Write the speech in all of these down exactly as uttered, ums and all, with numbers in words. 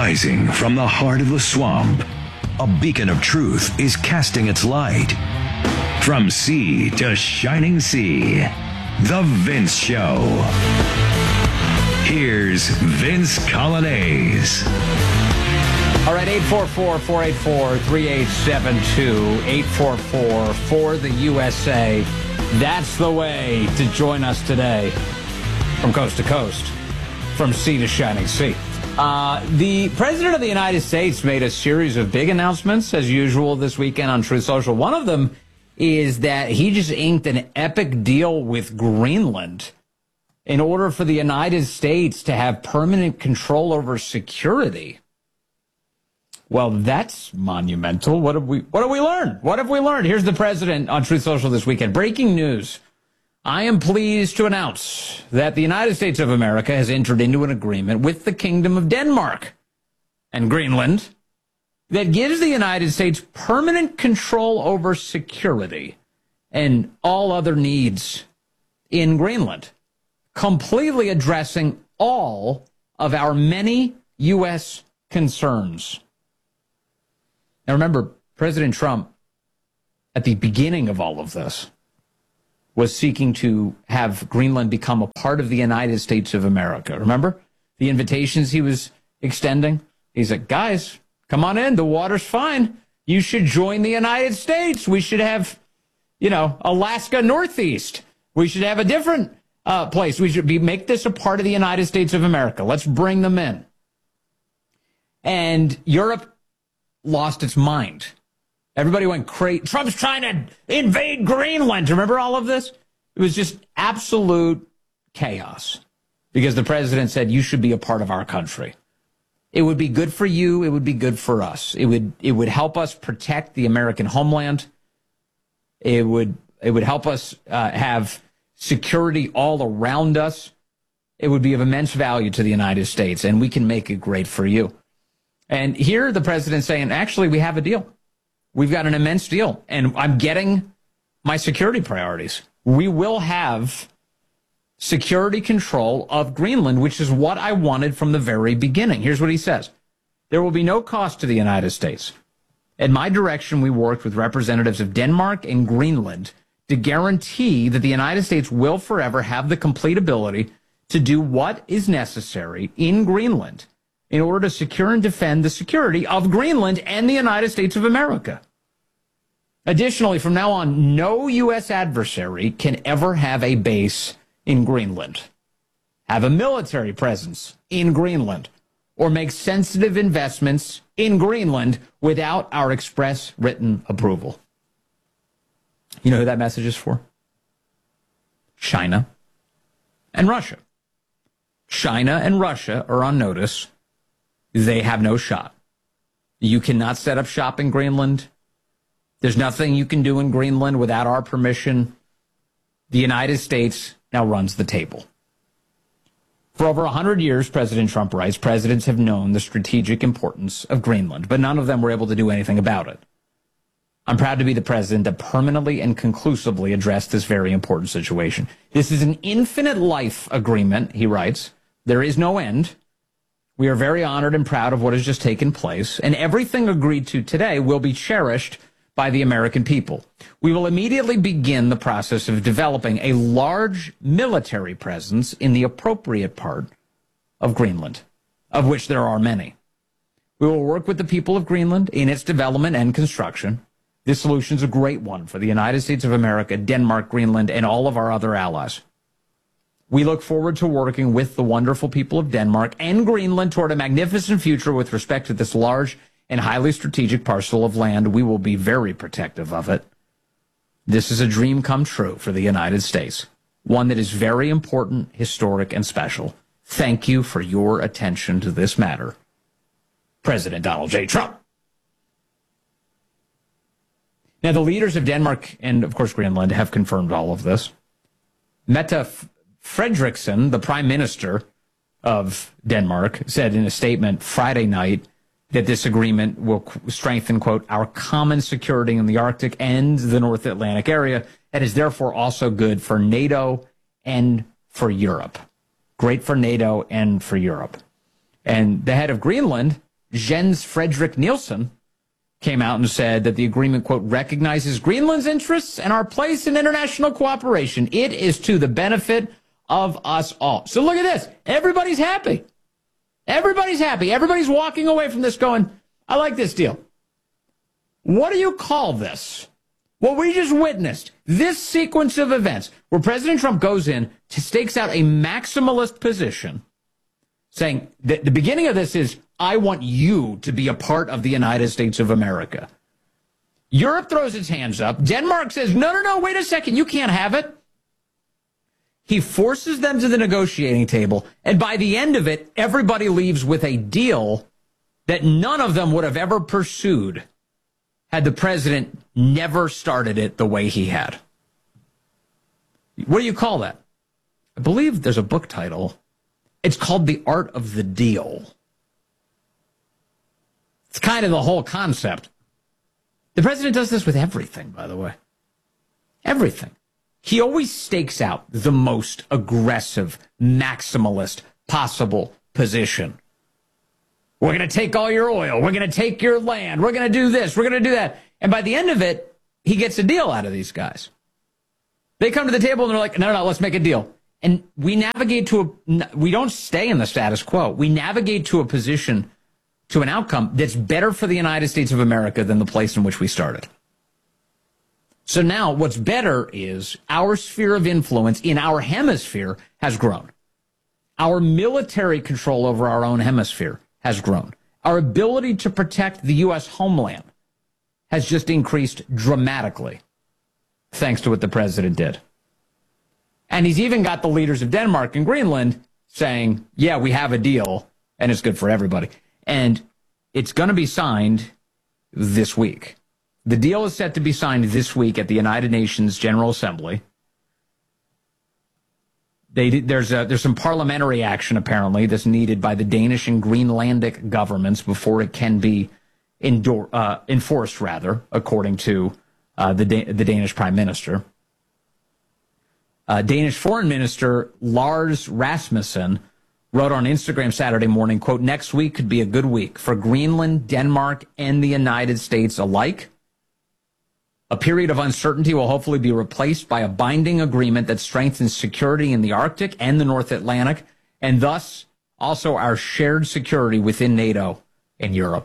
Rising from the heart of the swamp, a beacon of truth is casting its light. From sea to shining sea, The Vince Show. Here's Vince Coglianese. All right, eight four four, four eight four, three eight seven two, eight four four, for the U S A. That's the way to join us today from coast to coast, from sea to shining sea. Uh, the President of the United States made a series of big announcements, as usual, this weekend on Truth Social. One of them is that he just inked an epic deal with Greenland in order for the United States to have permanent control over security. Well, that's monumental. What have we what have we learned? What have we learned? Here's the president on Truth Social this weekend. Breaking news. I am pleased to announce that the United States of America has entered into an agreement with the Kingdom of Denmark and Greenland that gives the United States permanent control over security and all other needs in Greenland, completely addressing all of our many U S concerns. Now, remember, President Trump, at the beginning of all of this, was seeking to have Greenland become a part of the United States of America. Remember the invitations he was extending? He's like, guys, come on in. The water's fine. You should join the United States. We should have, you know, Alaska Northeast. We should have a different uh, place. We should be make this a part of the United States of America. Let's bring them in. And Europe lost its mind. Everybody went crazy. Trump's trying to invade Greenland. Remember all of this? It was just absolute chaos because the president said, you should be a part of our country. It would be good for you. It would be good for us. It would, it would help us protect the American homeland. It would, it would help us uh, have security all around us. It would be of immense value to the United States, and we can make it great for you. And here the president's saying, actually, we have a deal. We've got an immense deal, and I'm getting my security priorities. We will have security control of Greenland, which is what I wanted from the very beginning. Here's what he says. There will be no cost to the United States. At my direction, we worked with representatives of Denmark and Greenland to guarantee that the United States will forever have the complete ability to do what is necessary in Greenland in order to secure and defend the security of Greenland and the United States of America. Additionally, from now on, no U S adversary can ever have a base in Greenland, have a military presence in Greenland, or make sensitive investments in Greenland without our express written approval. You know who that message is for? China and Russia. China and Russia are on notice. They have no shot. You cannot set up shop in Greenland. There's nothing you can do in Greenland without our permission. The United States now runs the table. For over one hundred years, President Trump writes, presidents have known the strategic importance of Greenland, but none of them were able to do anything about it. I'm proud to be the president that permanently and conclusively addressed this very important situation. This is an infinite life agreement, he writes. There is no end. We are very honored and proud of what has just taken place, and everything agreed to today will be cherished by the American people. We will immediately begin the process of developing a large military presence in the appropriate part of Greenland, of which there are many. We will work with the people of Greenland in its development and construction. This solution is a great one for the United States of America, Denmark, Greenland, and all of our other allies. We look forward to working with the wonderful people of Denmark and Greenland toward a magnificent future with respect to this large and highly strategic parcel of land. We will be very protective of it. This is a dream come true for the United States, one that is very important, historic, and special. Thank you for your attention to this matter. President Donald J. Trump. Now, the leaders of Denmark and, of course, Greenland have confirmed all of this. Mette Frederiksen, the prime minister of Denmark, said in a statement Friday night that this agreement will strengthen, quote, our common security in the Arctic and the North Atlantic area, and is therefore also good for NATO and for Europe. Great for NATO and for Europe. And the head of Greenland Jens Frederick Nielsen came out and said that the agreement, quote, recognizes Greenland's interests and our place in international cooperation. It is to the benefit of us all. So look at this. Everybody's happy. Everybody's happy. Everybody's walking away from this going, I like this deal. What do you call this? What we just witnessed, this sequence of events where President Trump goes in, to stakes out a maximalist position, saying that the beginning of this is, I want you to be a part of the United States of America. Europe throws its hands up. Denmark says, no, no, no, wait a second, you can't have it. He forces them to the negotiating table, and by the end of it, everybody leaves with a deal that none of them would have ever pursued had the president never started it the way he had. What do you call that? I believe there's a book title. It's called The Art of the Deal. It's kind of the whole concept. The president does this with everything, by the way. Everything. He always stakes out the most aggressive, maximalist possible position. We're going to take all your oil. We're going to take your land. We're going to do this. We're going to do that. And by the end of it, he gets a deal out of these guys. They come to the table and they're like, no, no, no, let's make a deal. And we navigate to a, we don't stay in the status quo. We navigate to a position, to an outcome that's better for the United States of America than the place in which we started. So now what's better is our sphere of influence in our hemisphere has grown. Our military control over our own hemisphere has grown. Our ability to protect the U S homeland has just increased dramatically, thanks to what the president did. And he's even got the leaders of Denmark and Greenland saying, yeah, we have a deal, and it's good for everybody. And it's going to be signed this week. The deal is set to be signed this week at the United Nations General Assembly. They, there's, a, there's some parliamentary action, apparently, that's needed by the Danish and Greenlandic governments before it can be endor- uh, enforced, rather, according to uh, the, da- the Danish Prime Minister. Uh, Danish Foreign Minister Lars Rasmussen wrote on Instagram Saturday morning, quote, next week could be a good week for Greenland, Denmark, and the United States alike. A period of uncertainty will hopefully be replaced by a binding agreement that strengthens security in the Arctic and the North Atlantic, and thus also our shared security within NATO and Europe.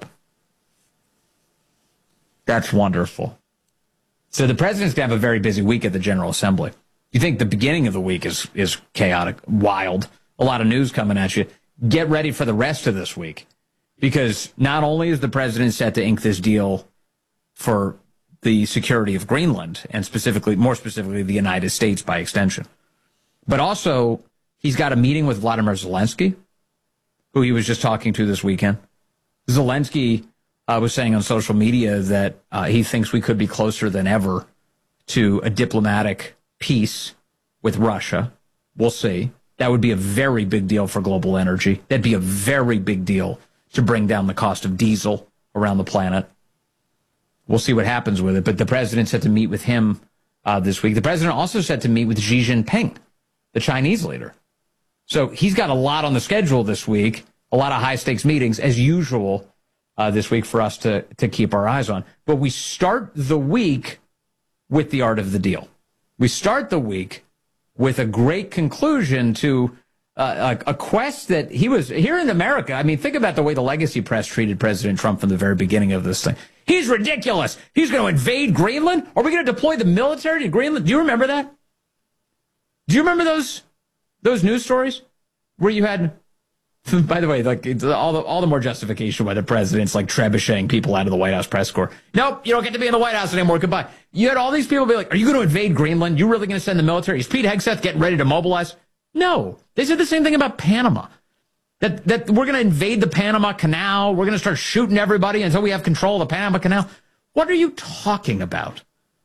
That's wonderful. So the president's going to have a very busy week at the General Assembly. You think the beginning of the week is, is chaotic, wild, a lot of news coming at you. Get ready for the rest of this week, because not only is the president set to ink this deal for the security of Greenland, and specifically, more specifically, the United States by extension, but also he's got a meeting with Vladimir Zelensky, who he was just talking to this weekend. Zelensky uh, was saying on social media that uh, he thinks we could be closer than ever to a diplomatic peace with Russia. We'll see. That would be a very big deal for global energy. That'd be a very big deal to bring down the cost of diesel around the planet. We'll see what happens with it. But the president said to meet with him uh, this week. The president also said to meet with Xi Jinping, the Chinese leader. So he's got a lot on the schedule this week, a lot of high-stakes meetings, as usual, uh, this week for us to, to keep our eyes on. But we start the week with the art of the deal. We start the week with a great conclusion to uh, a, a quest that he was here in America. I mean, think about the way the legacy press treated President Trump from the very beginning of this thing. He's ridiculous. He's going to invade Greenland. Are we going to deploy the military to Greenland? Do you remember that? Do you remember those those news stories where you had, by the way, like all the all the more justification why the president's like trebucheting people out of the White House press corps. Nope, you don't get to be in the White House anymore. Goodbye. You had all these people be like, are you going to invade Greenland? You really going to send the military? Is Pete Hegseth getting ready to mobilize? No. They said the same thing about Panama. That that we're going to invade the Panama Canal. We're going to start shooting everybody until we have control of the Panama Canal. What are you talking about?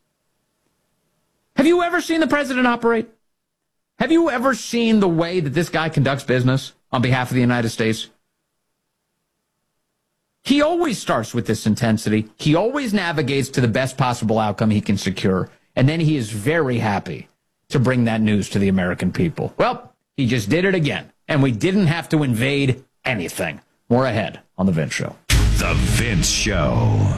Have you ever seen the president operate? Have you ever seen the way that this guy conducts business on behalf of the United States? He always starts with this intensity. He always navigates to the best possible outcome he can secure. And then he is very happy to bring that news to the American people. Well, he just did it again. And we didn't have to invade anything. More ahead on The Vince Show. The Vince Show.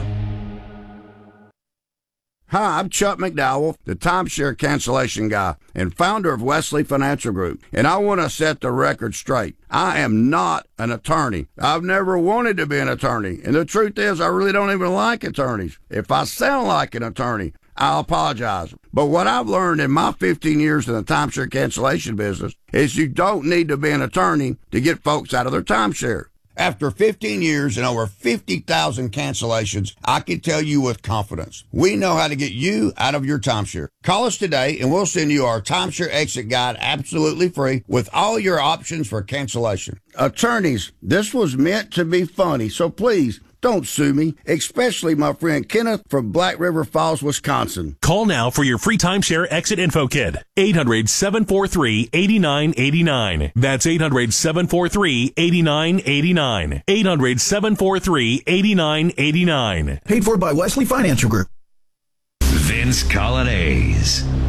Hi, I'm Chuck McDowell, the timeshare cancellation guy and founder of Wesley Financial Group, and I want to set the record straight. I am not an attorney. I've never wanted to be an attorney, and the truth is I really don't even like attorneys. If I sound like an attorney, I'll apologize. But what I've learned in my fifteen years in the timeshare cancellation business is you don't need to be an attorney to get folks out of their timeshare. After fifteen years and over fifty thousand cancellations, I can tell you with confidence, we know how to get you out of your timeshare. Call us today and we'll send you our timeshare exit guide absolutely free with all your options for cancellation. Attorneys, this was meant to be funny, so please don't sue me, especially my friend Kenneth from Black River Falls, Wisconsin. Call now for your free timeshare exit info kit. eight hundred, seven four three, eight nine eight nine. That's eight hundred, seven four three, eight nine eight nine. eight hundred, seven four three, eight nine eight nine. Paid for by Wesley Financial Group. Vince Colonnese.